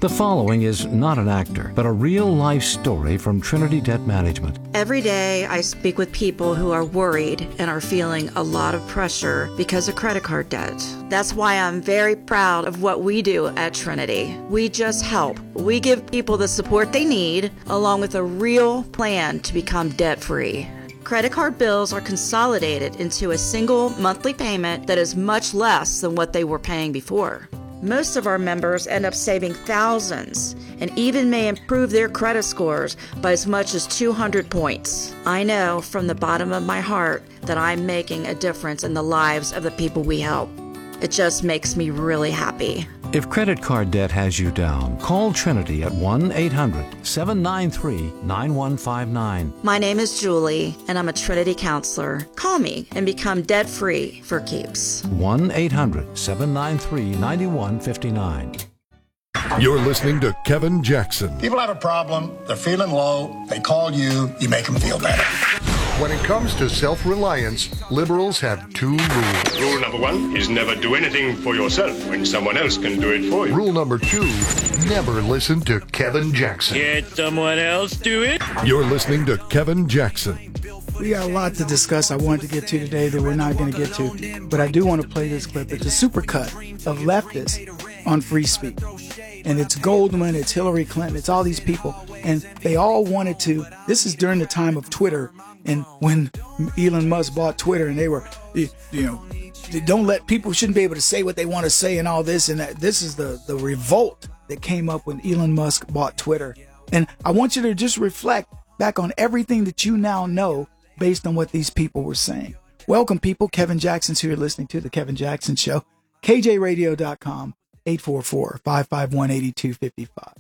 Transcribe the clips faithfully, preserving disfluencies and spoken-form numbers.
The following is not an actor, but a real-life story from Trinity Debt Management. Every day I speak with people who are worried and are feeling a lot of pressure because of credit card debt. That's why I'm very proud of what we do at Trinity. We just help. We give people the support they need, along with a real plan to become debt-free. Credit card bills are consolidated into a single monthly payment that is much less than what they were paying before. Most of our members end up saving thousands and even may improve their credit scores by as much as two hundred points. I know from the bottom of my heart that I'm making a difference in the lives of the people we help. It just makes me really happy. If credit card debt has you down, call Trinity at one eight hundred, seven nine three, nine one five nine. My name is Julie, and I'm a Trinity counselor. Call me and become debt-free for keeps. one eight hundred, seven nine three, nine one five nine. You're listening to Kevin Jackson. People have a problem, they're feeling low, they call you, you make them feel better. When it comes to self-reliance, liberals have two rules. Rule number one is never do anything for yourself when someone else can do it for you. Rule number two, never listen to Kevin Jackson. Can't someone else do it? You're listening to Kevin Jackson. We got a lot to discuss I wanted to get to today that we're not going to get to, but I do want to play this clip. It's a supercut of leftists on free speech. And it's Goldman, it's Hillary Clinton, it's all these people. And they all wanted to, this is during the time of Twitter, and when Elon Musk bought Twitter, and they were, you know, don't let people shouldn't be able to say what they want to say and all this. And that, this is the, the revolt that came up when Elon Musk bought Twitter. And I want you to just reflect back on everything that you now know based on what these people were saying. Welcome, people. Kevin Jackson's here listening to The Kevin Jackson Show. K J radio dot com, eight four four, five five one, eight two five five.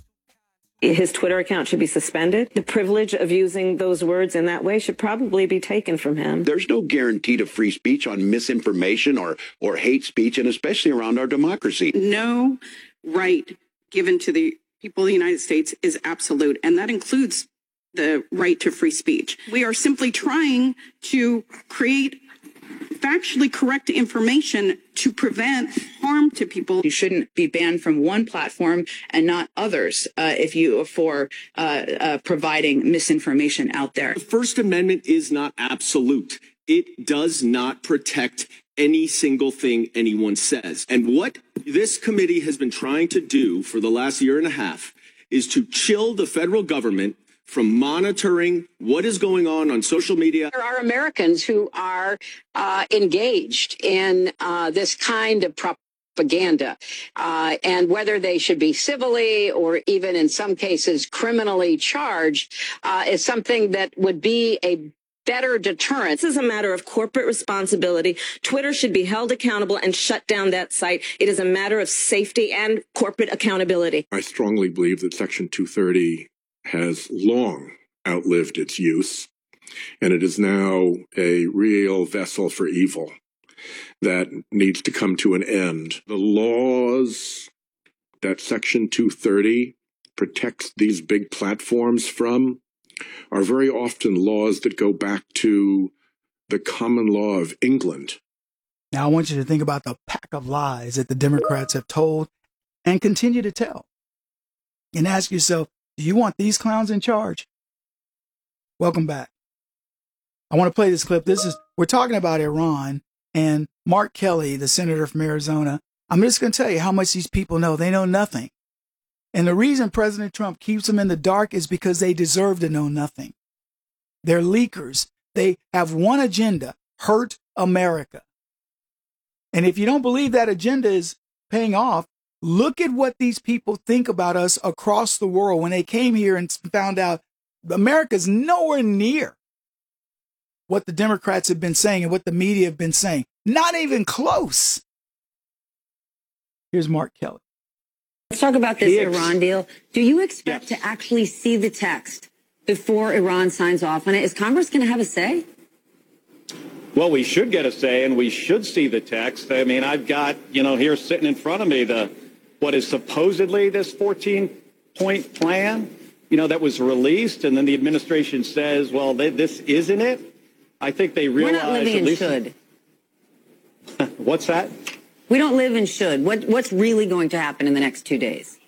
His Twitter account should be suspended. The privilege of using those words in that way should probably be taken from him. There's no guarantee to free speech on misinformation or, or hate speech, and especially around our democracy. No right given to the people of the United States is absolute, and that includes the right to free speech. We are simply trying to create factually correct information to prevent harm to people. You shouldn't be banned from one platform and not others uh, if you are for uh, uh, providing misinformation out there. The First Amendment is not absolute. It does not protect any single thing anyone says. And what this committee has been trying to do for the last year and a half is to chill the federal government from monitoring what is going on on social media. There are Americans who are uh, engaged in uh, this kind of propaganda, uh, and whether they should be civilly or even in some cases criminally charged uh, is something that would be a better deterrent. This is a matter of corporate responsibility. Twitter should be held accountable and shut down that site. It is a matter of safety and corporate accountability. I strongly believe that Section two thirty has long outlived its use, and it is now a real vessel for evil that needs to come to an end. The laws that Section two thirty protects these big platforms from are very often laws that go back to the common law of England. Now, I want you to think about the pack of lies that the Democrats have told and continue to tell, and ask yourself, do you want these clowns in charge? Welcome back. I want to play this clip. This is, we're talking about Iran and Mark Kelly, the senator from Arizona. I'm just going to tell you how much these people know. They know nothing. And the reason President Trump keeps them in the dark is because they deserve to know nothing. They're leakers. They have one agenda, hurt America. And if you don't believe that agenda is paying off, look at what these people think about us across the world when they came here and found out America's nowhere near what the Democrats have been saying and what the media have been saying. Not even close. Here's Mark Kelly. Let's talk about this Yes. Iran deal. Do you expect Yes. to actually see the text before Iran signs off on it? Is Congress going to have a say? Well, we should get a say, and we should see the text. I mean, I've got, you know, here sitting in front of me, the what is supposedly this fourteen-point plan, you know, that was released, and then the administration says, well, they, this isn't it. I think they realize... We're not living in should. What's that? We don't live in should. What, what's really going to happen in the next two days?